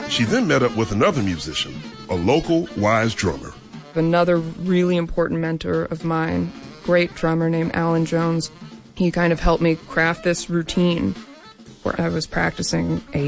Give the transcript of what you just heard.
She then met up with another musician, a local wise drummer. Another really important mentor of mine, great drummer named Alan Jones, he kind of helped me craft this routine where I was practicing a